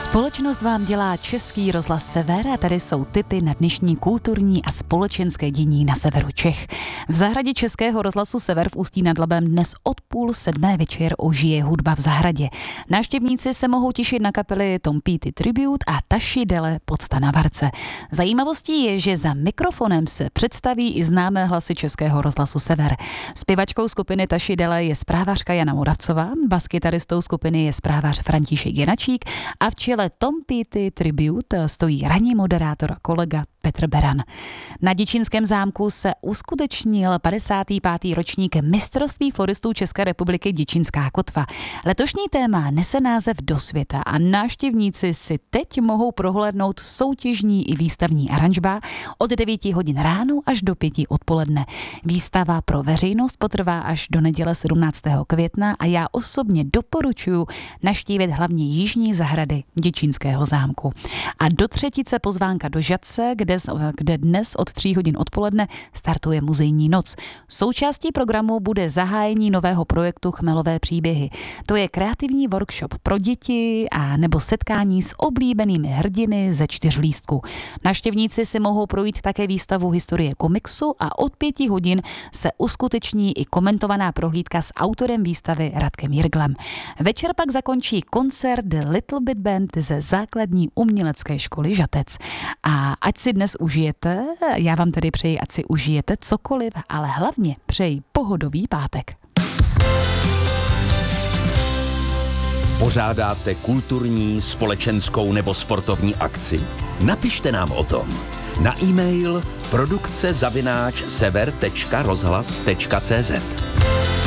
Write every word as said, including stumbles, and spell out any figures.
Společnost vám dělá Český rozhlas Sever a tady jsou tipy na dnešní kulturní a společenské dění na severu Čech. V zahradě Českého rozhlasu Sever v Ústí nad Labem dnes od půl sedmé večer ožije hudba v zahradě. Návštěvníci se mohou těšit na kapely Tom Petty Tribute a Taši Dele Pocta na Varce. Zajímavostí je, že za mikrofonem se představí i známé hlasy Českého rozhlasu Sever. Zpěvačkou skupiny Taši Dele je zprávařka Jana Moravcová, baskytaristou skupiny je zprávař František Janačík a v čele Tom Petty Tribute stojí ranní moderátor a kolega Petr Beran. Na Děčínském zámku se uskutečnil padesátý pátý ročník mistrovství floristů České republiky Děčínská kotva. Letošní téma nese název Do světa a návštěvníci si teď mohou prohlédnout soutěžní i výstavní aranžba od devěti hodin ráno až do pěti odpoledne. Výstava pro veřejnost potrvá až do neděle sedmnáctého května a já osobně doporučuji navštívit hlavně jižní zahrady Děčínského zámku. A do třetice pozvánka do Žatce, kde, kde dnes od tří hodin odpoledne startuje muzejní noc. Součástí programu bude zahájení nového projektu Chmelové příběhy. To je kreativní workshop pro děti a nebo setkání s oblíbenými hrdiny ze čtyřlístku. Návštěvníci si mohou projít také výstavu historie komiksu a od pěti hodin se uskuteční i komentovaná prohlídka s autorem výstavy Radkem Jirglem. Večer pak zakončí koncert The Little Bit Band ze základní umělecké školy Žatec. A ať si dnes užijete, já vám tedy přeji, ať si užijete cokoliv, ale hlavně přeji pohodový pátek. Pořádáte kulturní, společenskou nebo sportovní akci? Napište nám o tom. Na e-mail produkce zavináč sever tečka rozhlas tečka cé zet.